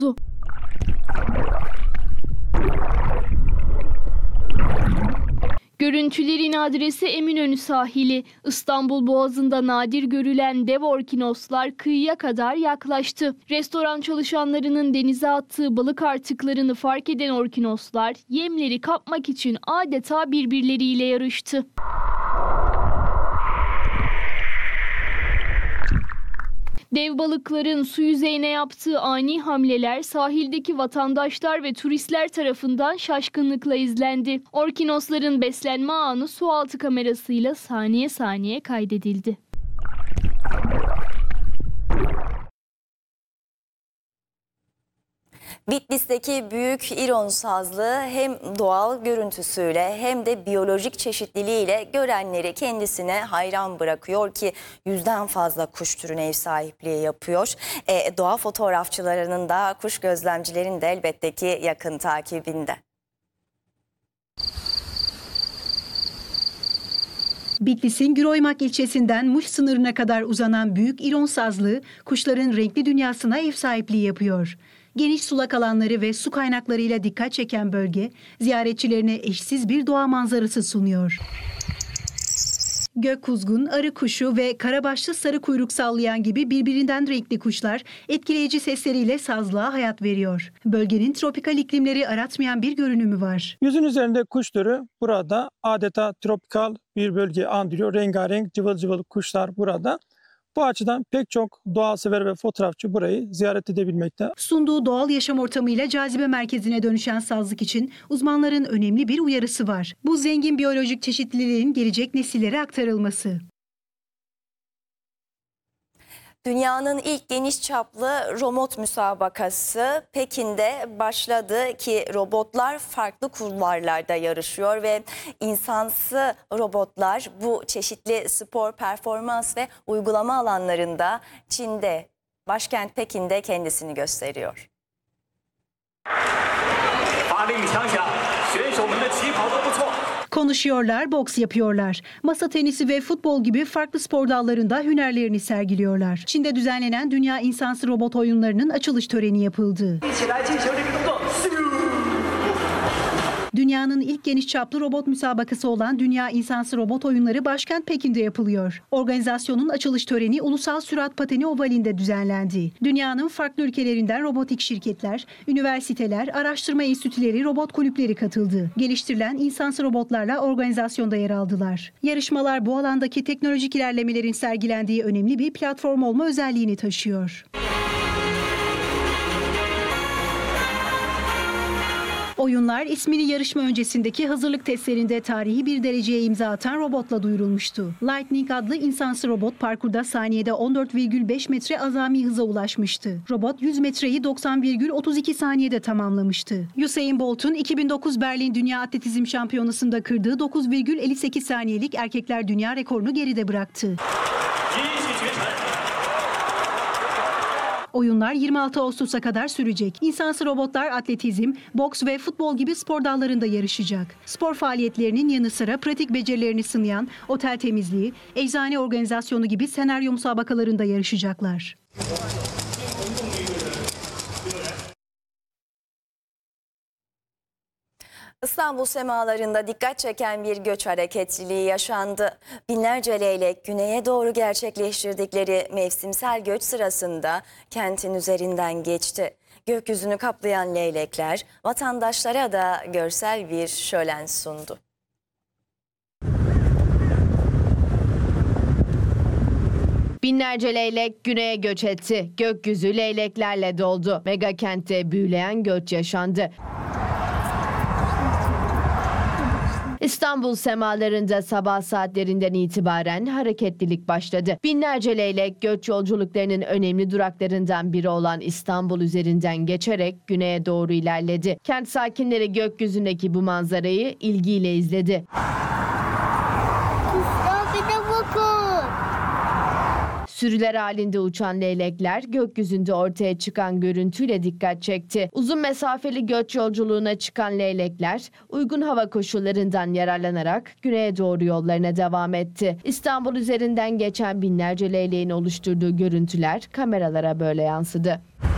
Görüntülerin adresi Eminönü sahili. İstanbul Boğazı'nda nadir görülen dev orkinoslar kıyıya kadar yaklaştı. Restoran çalışanlarının denize attığı balık artıklarını fark eden orkinoslar yemleri kapmak için adeta birbirleriyle yarıştı. Dev balıkların su yüzeyine yaptığı ani hamleler sahildeki vatandaşlar ve turistler tarafından şaşkınlıkla izlendi. Orkinosların beslenme anı sualtı kamerasıyla saniye saniye kaydedildi. Bitlis'teki büyük İron sazlığı hem doğal görüntüsüyle hem de biyolojik çeşitliliğiyle görenleri kendisine hayran bırakıyor ki 100'den fazla kuş türüne ev sahipliği yapıyor. Doğa fotoğrafçılarının da kuş gözlemcilerin de elbette ki yakın takibinde. Bitlis'in Güroymak ilçesinden Muş sınırına kadar uzanan büyük İron sazlığı kuşların renkli dünyasına ev sahipliği yapıyor. Geniş sulak alanları ve su kaynaklarıyla dikkat çeken bölge, ziyaretçilerine eşsiz bir doğa manzarası sunuyor. Gökkuzgun, arı kuşu ve karabaşlı sarı kuyruk sallayan gibi birbirinden renkli kuşlar etkileyici sesleriyle sazlığa hayat veriyor. Bölgenin tropikal iklimleri aratmayan bir görünümü var. 100'ün üzerinde kuş türü burada adeta tropikal bir bölge andırıyor. Rengarenk cıvıl cıvıl kuşlar burada. Bu açıdan pek çok doğa sever ve fotoğrafçı burayı ziyaret edebilmekte. Sunduğu doğal yaşam ortamıyla cazibe merkezine dönüşen sazlık için uzmanların önemli bir uyarısı var. Bu zengin biyolojik çeşitliliğin gelecek nesillere aktarılması. Dünyanın ilk geniş çaplı robot müsabakası Pekin'de başladı ki robotlar farklı kulvarlarda yarışıyor ve insansı robotlar bu çeşitli spor, performans ve uygulama alanlarında Çin'de, başkent Pekin'de kendisini gösteriyor. Konuşuyorlar, boks yapıyorlar. Masa tenisi ve futbol gibi farklı spor dallarında hünerlerini sergiliyorlar. Çin'de düzenlenen Dünya İnsansı Robot Oyunları'nın açılış töreni yapıldı. Dünyanın ilk geniş çaplı robot müsabakası olan Dünya İnsansı Robot Oyunları başkent Pekin'de yapılıyor. Organizasyonun açılış töreni Ulusal Sürat Pateni Ovali'nde düzenlendi. Dünyanın farklı ülkelerinden robotik şirketler, üniversiteler, araştırma enstitüleri, robot kulüpleri katıldı. Geliştirilen insansı robotlarla organizasyonda yer aldılar. Yarışmalar bu alandaki teknolojik ilerlemelerin sergilendiği önemli bir platform olma özelliğini taşıyor. Oyunlar ismini yarışma öncesindeki hazırlık testlerinde tarihi bir dereceye imza atan robotla duyurulmuştu. Lightning adlı insansı robot parkurda saniyede 14,5 metre azami hıza ulaşmıştı. Robot 100 metreyi 90,32 saniyede tamamlamıştı. Usain Bolt'un 2009 Berlin Dünya Atletizm Şampiyonası'nda kırdığı 9,58 saniyelik erkekler dünya rekorunu geride bıraktı. Oyunlar 26 Ağustos'a kadar sürecek. İnsansı robotlar atletizm, boks ve futbol gibi spor dallarında yarışacak. Spor faaliyetlerinin yanı sıra pratik becerilerini sınayan otel temizliği, eczane organizasyonu gibi senaryo müsabakalarında yarışacaklar. İstanbul semalarında dikkat çeken bir göç hareketliliği yaşandı. Binlerce leylek güneye doğru gerçekleştirdikleri mevsimsel göç sırasında kentin üzerinden geçti. Gökyüzünü kaplayan leylekler vatandaşlara da görsel bir şölen sundu. Binlerce leylek güneye göç etti. Gökyüzü leyleklerle doldu. Mega kentte büyüleyen göç yaşandı. İstanbul semalarında sabah saatlerinden itibaren hareketlilik başladı. Binlerce leylek göç yolculuklarının önemli duraklarından biri olan İstanbul üzerinden geçerek güneye doğru ilerledi. Kent sakinleri gökyüzündeki bu manzarayı ilgiyle izledi. Sürüler halinde uçan leylekler gökyüzünde ortaya çıkan görüntüyle dikkat çekti. Uzun mesafeli göç yolculuğuna çıkan leylekler uygun hava koşullarından yararlanarak güneye doğru yollarına devam etti. İstanbul üzerinden geçen binlerce leyleğin oluşturduğu görüntüler kameralara böyle yansıdı.